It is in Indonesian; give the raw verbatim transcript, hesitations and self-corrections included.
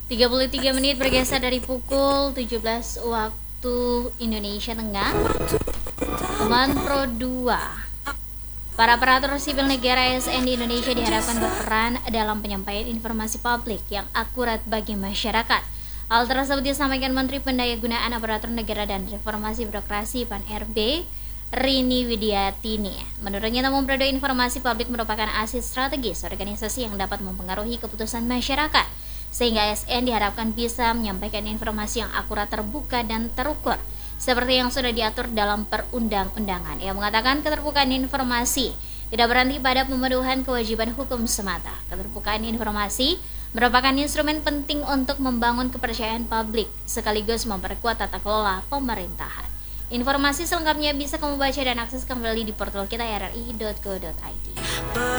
tiga puluh tiga menit bergeser dari pukul tujuh belas waktu Indonesia Tengah. Teman Pro dua. Para aparatur sipil negara A S N di Indonesia diharapkan berperan dalam penyampaian informasi publik yang akurat bagi masyarakat. Hal tersebut disampaikan Menteri Pendayagunaan Aparatur Negara dan Reformasi Birokrasi Pan R B, Rini Widiatini. Menurutnya, temuan produk informasi publik merupakan aset strategis organisasi yang dapat mempengaruhi keputusan masyarakat, sehingga A S N diharapkan bisa menyampaikan informasi yang akurat, terbuka, dan terukur, seperti yang sudah diatur dalam perundang-undangan. Ia mengatakan keterbukaan informasi tidak berhenti pada pemenuhan kewajiban hukum semata. Keterbukaan informasi merupakan instrumen penting untuk membangun kepercayaan publik, sekaligus memperkuat tata kelola pemerintahan. Informasi selengkapnya bisa kamu baca dan akses kembali di portal kita r r i dot co dot i d.